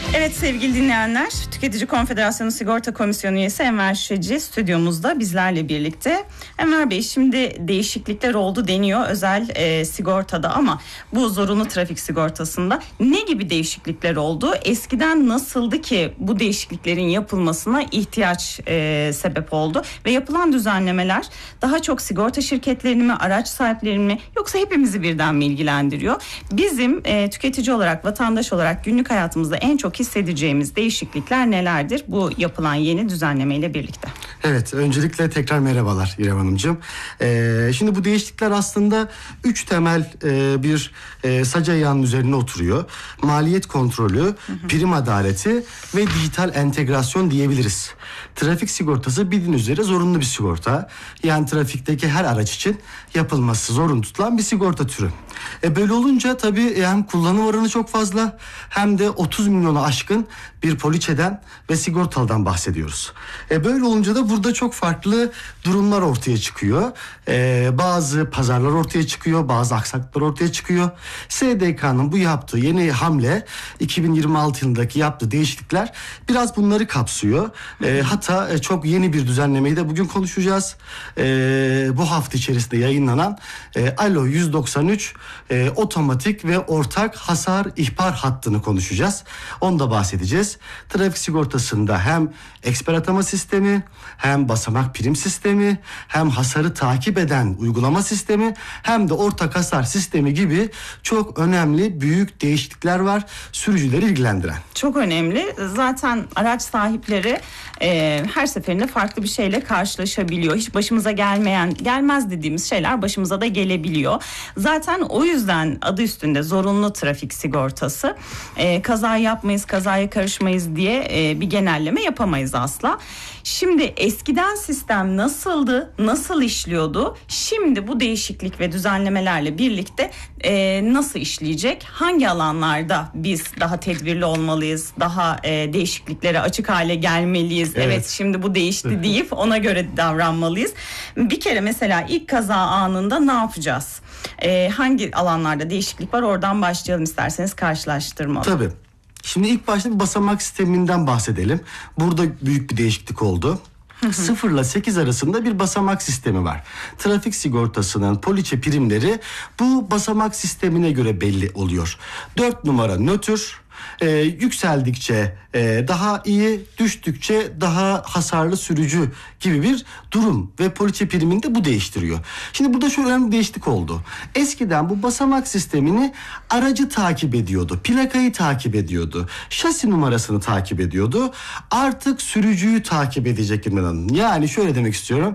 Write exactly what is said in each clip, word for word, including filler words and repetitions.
Evet sevgili dinleyenler, Tüketici Konfederasyonu Sigorta Komisyonu üyesi Enver Şişeci stüdyomuzda bizlerle birlikte. Enver Bey, şimdi değişiklikler oldu deniyor özel e, sigortada, ama bu zorunlu trafik sigortasında ne gibi değişiklikler oldu? Eskiden nasıldı ki bu değişikliklerin yapılmasına ihtiyaç e, sebep oldu? Ve yapılan düzenlemeler daha çok sigorta şirketlerini mi, araç sahiplerini mi, yoksa hepimizi birden mi ilgilendiriyor? Bizim e, tüketici olarak, vatandaş olarak günlük hayatımızda en çok hissedeceğimiz değişiklikler nelerdir bu yapılan yeni düzenlemeyle birlikte? Evet, öncelikle tekrar merhabalar İrem Hanımcığım. Ee, şimdi bu değişiklikler aslında üç temel e, bir e, sac ayağının üzerine oturuyor. Maliyet kontrolü, hı hı. prim adaleti ve dijital entegrasyon diyebiliriz. Trafik sigortası bildiğiniz üzere zorunlu bir sigorta. Yani trafikteki her araç için yapılması zorunlu tutulan bir sigorta türü. E böyle olunca tabii hem kullanım oranı çok fazla, hem de otuz milyonu aşkın bir poliçeden ve sigortalıdan bahsediyoruz. E böyle olunca da burada çok farklı durumlar ortaya çıkıyor. E, bazı pazarlar ortaya çıkıyor, bazı aksaklıklar ortaya çıkıyor. S D K'nın bu yaptığı yeni hamle, iki bin yirmi altı yılındaki yaptığı değişiklikler biraz bunları kapsıyor. E, hatta e, çok yeni bir düzenlemeyi de bugün konuşacağız. E, bu hafta içerisinde yayınlanan e, Alo yüz doksan üç e, otomatik ve ortak hasar ihbar hattını konuşacağız. Onu da bahsedeceğiz. Trafik sigortasında hem eksper atama sistemi, hem basamak prim sistemi, hem hasarı takip eden uygulama sistemi, hem de ortak hasar sistemi gibi çok önemli büyük değişiklikler var sürücüleri ilgilendiren. Çok önemli. Zaten araç sahipleri e, her seferinde farklı bir şeyle karşılaşabiliyor. Hiç başımıza gelmeyen, gelmez dediğimiz şeyler başımıza da gelebiliyor. Zaten o yüzden adı üstünde zorunlu trafik sigortası. E, kaza yapmayız, kazaya karışmayız diye e, bir genelleme yapamayız asla. Şimdi eskiden sistem nasıldı, nasıl işliyordu? Şimdi bu değişiklik ve düzenlemelerle birlikte e, nasıl işleyecek? Hangi alanlarda biz daha tedbirli olmalıyız, daha e, değişikliklere açık hale gelmeliyiz? Evet, evet şimdi bu değişti deyip ona göre davranmalıyız. Bir kere mesela ilk kaza anında ne yapacağız? E, hangi alanlarda değişiklik var? Oradan başlayalım isterseniz karşılaştırma. Tabii. Şimdi ilk başta bir basamak sisteminden bahsedelim. Burada büyük bir değişiklik oldu. sıfır ile sekiz arasında bir basamak sistemi var. Trafik sigortasının poliçe primleri bu basamak sistemine göre belli oluyor. dört numara nötr, e, yükseldikçe e, daha iyi, düştükçe daha hasarlı sürücü gibi bir durum ve poliçe primini de bu değiştiriyor. Şimdi burada şöyle önemli bir değişiklik oldu. Eskiden bu basamak sistemini aracı takip ediyordu, plakayı takip ediyordu, şasi numarasını takip ediyordu. Artık sürücüyü takip edecek İrem. Yani şöyle demek istiyorum.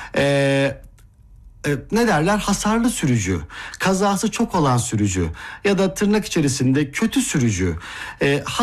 Eee E, ne derler? Hasarlı sürücü, kazası çok olan sürücü ya da tırnak içerisinde kötü sürücü, e,